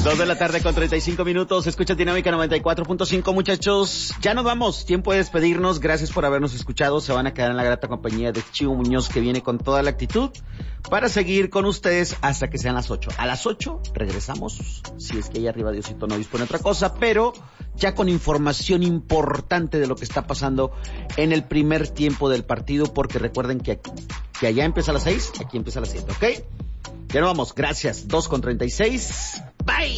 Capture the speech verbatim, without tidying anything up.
Dos de la tarde con treinta y cinco minutos. Escucha Dinámica noventa y cuatro punto cinco, muchachos. Ya nos vamos. Tiempo de despedirnos. Gracias por habernos escuchado. Se van a quedar en la grata compañía de Chivo Muñoz, que viene con toda la actitud para seguir con ustedes hasta que sean las ocho. A las ocho regresamos, si es que ahí arriba Diosito no dispone otra cosa, pero ya con información importante de lo que está pasando en el primer tiempo del partido, porque recuerden que, aquí, que allá empieza a las seis, aquí empieza a las siete, ¿ok? Ya nos vamos. Gracias. dos con treinta y seis. Bye.